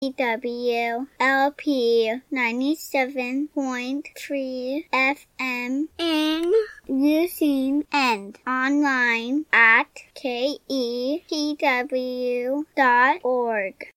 KEWLP 97.3 FM and using and online at ketw.org.